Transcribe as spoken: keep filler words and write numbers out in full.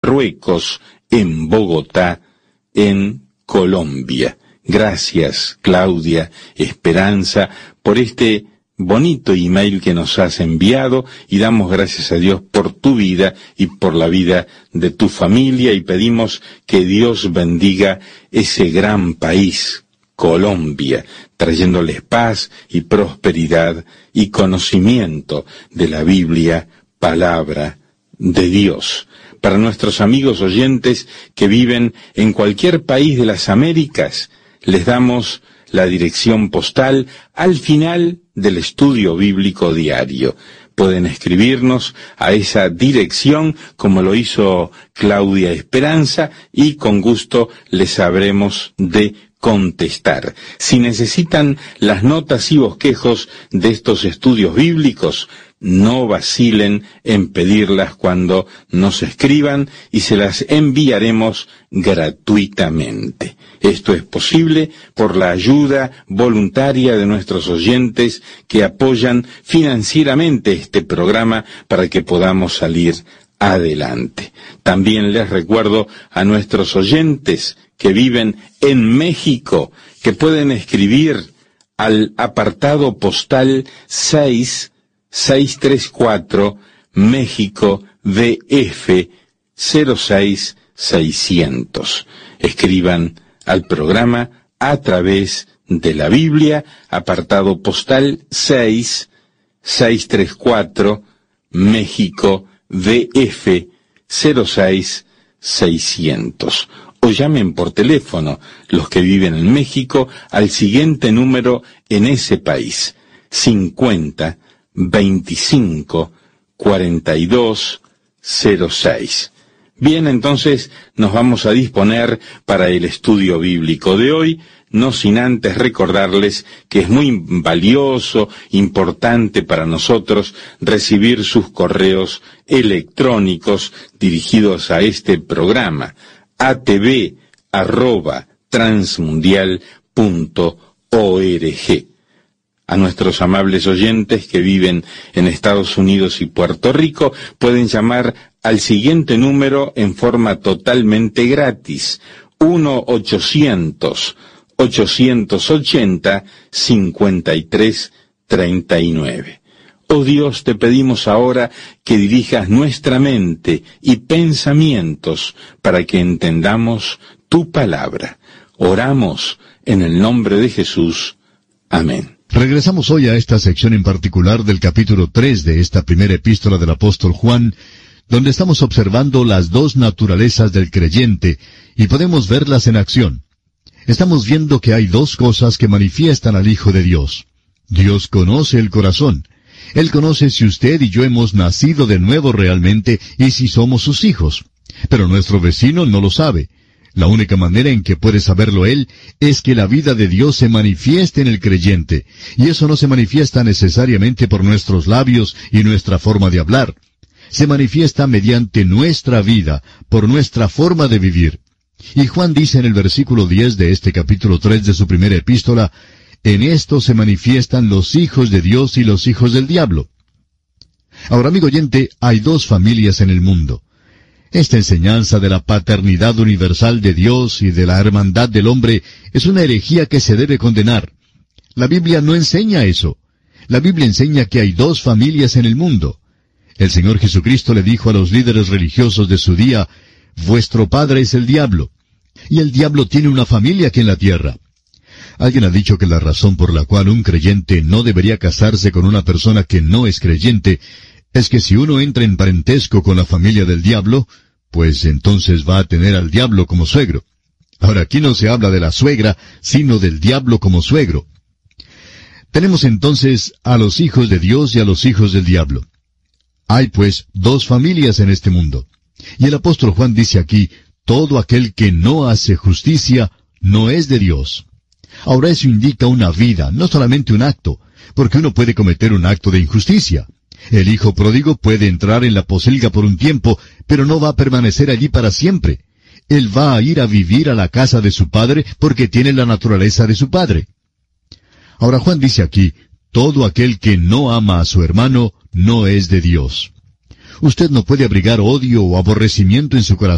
Marruecos, en Bogotá, en Colombia. Gracias, Claudia Esperanza, por este bonito email que nos has enviado, y damos gracias a Dios por tu vida y por la vida de tu familia, y pedimos que Dios bendiga ese gran país, Colombia, trayéndoles paz y prosperidad y conocimiento de la Biblia, palabra de Dios. Para nuestros amigos oyentes que viven en cualquier país de las Américas, les damos la dirección postal al final del estudio bíblico diario. Pueden escribirnos a esa dirección como lo hizo Claudia Esperanza, y con gusto les sabremos de contestar. Si necesitan las notas y bosquejos de estos estudios bíblicos, no vacilen en pedirlas cuando nos escriban, y se las enviaremos gratuitamente. Esto es posible por la ayuda voluntaria de nuestros oyentes que apoyan financieramente este programa para que podamos salir adelante. También les recuerdo a nuestros oyentes que viven en México que pueden escribir al apartado postal seis seis tres cuatro, México D F cero seis seiscientos. Escriban al programa a través de la Biblia, apartado postal seis seis tres cuatro, México D F cero seis seiscientos. O llamen por teléfono los que viven en México al siguiente número en ese país: cincuenta, veinticinco, cuarenta y dos, cero seis. Bien, entonces nos vamos a disponer para el estudio bíblico de hoy, no sin antes recordarles que es muy valioso, importante para nosotros recibir sus correos electrónicos dirigidos a este programa, a t v arroba transmundial punto org. A nuestros amables oyentes que viven en Estados Unidos y Puerto Rico pueden llamar al siguiente número en forma totalmente gratis: uno ochocientos, ochocientos ochenta, cincuenta y tres treinta y nueve. Oh Dios, te pedimos ahora que dirijas nuestra mente y pensamientos para que entendamos tu palabra. Oramos en el nombre de Jesús. Amén. Regresamos hoy a esta sección en particular del capítulo tres de esta primera epístola del apóstol Juan, donde estamos observando las dos naturalezas del creyente y podemos verlas en acción. Estamos viendo que hay dos cosas que manifiestan al Hijo de Dios. Dios conoce el corazón. Él conoce si usted y yo hemos nacido de nuevo realmente y si somos sus hijos. Pero nuestro vecino no lo sabe. La única manera en que puede saberlo él es que la vida de Dios se manifieste en el creyente, y eso no se manifiesta necesariamente por nuestros labios y nuestra forma de hablar. Se manifiesta mediante nuestra vida, por nuestra forma de vivir. Y Juan dice en el versículo diez de este capítulo tres de su primera epístola: en esto se manifiestan los hijos de Dios y los hijos del diablo. Ahora, amigo oyente, hay dos familias en el mundo. Esta enseñanza de la paternidad universal de Dios y de la hermandad del hombre es una herejía que se debe condenar. La Biblia no enseña eso. La Biblia enseña que hay dos familias en el mundo. El Señor Jesucristo le dijo a los líderes religiosos de su día: vuestro padre es el diablo, y el diablo tiene una familia aquí en la tierra. Alguien ha dicho que la razón por la cual un creyente no debería casarse con una persona que no es creyente es que si uno entra en parentesco con la familia del diablo, pues entonces va a tener al diablo como suegro. Ahora, aquí no se habla de la suegra, sino del diablo como suegro. Tenemos entonces a los hijos de Dios y a los hijos del diablo. Hay pues dos familias en este mundo. Y el apóstol Juan dice aquí: todo aquel que no hace justicia no es de Dios. Ahora, eso indica una vida, no solamente un acto, porque uno puede cometer un acto de injusticia. El hijo pródigo puede entrar en la posilga por un tiempo, pero no va a permanecer allí para siempre. Él va a ir a vivir a la casa de su padre porque tiene la naturaleza de su padre. Ahora Juan dice aquí: todo aquel que no ama a su hermano no es de Dios. Usted no puede abrigar odio o aborrecimiento en su corazón